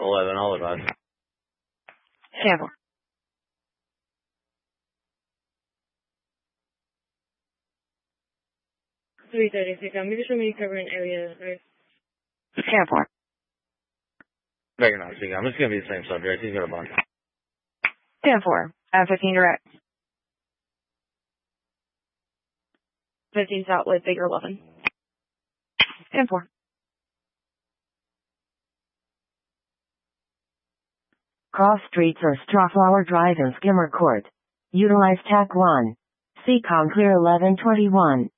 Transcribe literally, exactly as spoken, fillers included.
eleven, I'll advise. ten four. three thirty-six, I'm going to show me covering area. ten four. Vector nine, I'm just going to be the same subject. He's got a bunch. ten four. F fifteen direct. fifteen south with Baker eleven. ten four. Cross streets are Strawflower Drive and Skimmer Court. Utilize T A C one. C COM clear eleven twenty-one.